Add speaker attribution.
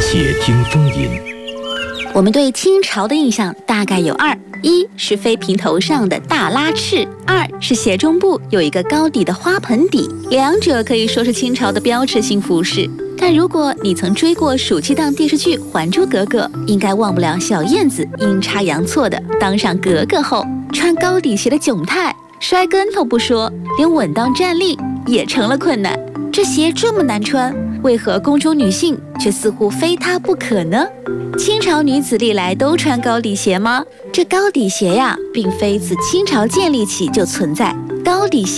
Speaker 1: 且听风吟。
Speaker 2: 我们对清朝的印象大概有二：一是妃嫔头上的大拉翅，二是鞋中部有一个高底的花盆底，两者可以说是清朝的标志性服饰。但如果你曾追过暑期档电视剧《还珠格格》，应该忘不了小燕子阴差阳错的当上格格后，穿高底鞋的窘态，摔跟头不说，连稳当站立也成了困难。这鞋这么难穿，为何宫中女性却似乎非它不可呢？清朝女子历来都穿高底鞋吗？这高底鞋呀，并非自清朝建立起就存在。高底鞋